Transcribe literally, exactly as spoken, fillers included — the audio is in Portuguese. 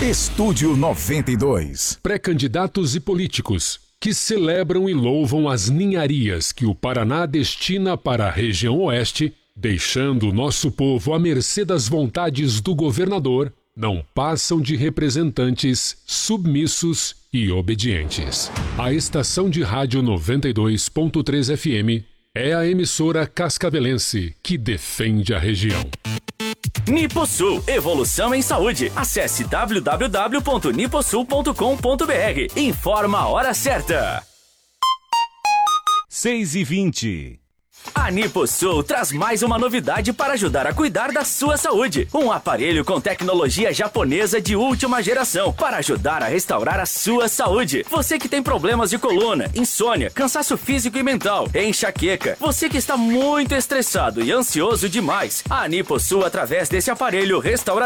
Estúdio noventa e dois. Pré-candidatos e políticos que celebram e louvam as ninharias que o Paraná destina para a região oeste, deixando o nosso povo à mercê das vontades do governador, não passam de representantes submissos e obedientes. A estação de rádio noventa e dois ponto três F M é a emissora cascavelense que defende a região. Niposul, evolução em saúde. Acesse w w w ponto niposul ponto com ponto b r. Informa a hora certa. seis e vinte. A Niposul traz mais uma novidade para ajudar a cuidar da sua saúde. Um aparelho com tecnologia japonesa de última geração para ajudar a restaurar a sua saúde. Você que tem problemas de coluna, insônia, cansaço físico e mental, enxaqueca, você que está muito estressado e ansioso demais, a Niposul, através desse aparelho restaurador,